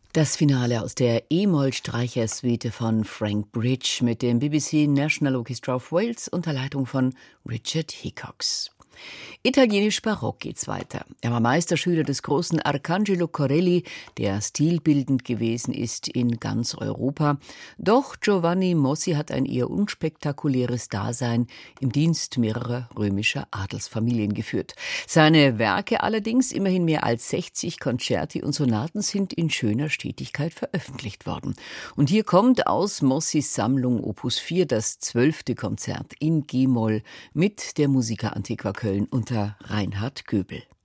Das Finale aus der E-Moll-Streichersuite von Frank Bridge mit dem BBC National Orchestra of Wales unter Leitung von Richard Hickox. Italienisch barock geht's weiter. Er war Meisterschüler des großen Arcangelo Corelli, der stilbildend gewesen ist in ganz Europa. Doch Giovanni Mossi hat ein eher unspektakuläres Dasein im Dienst mehrerer römischer Adelsfamilien geführt. Seine Werke allerdings, immerhin mehr als 60 Concerti und Sonaten, sind in schöner Stetigkeit veröffentlicht worden. Und hier kommt aus Mossis Sammlung Opus 4 das 12. Konzert in G-Moll mit der Musica Antiqua Köln unter Reinhard Göbel.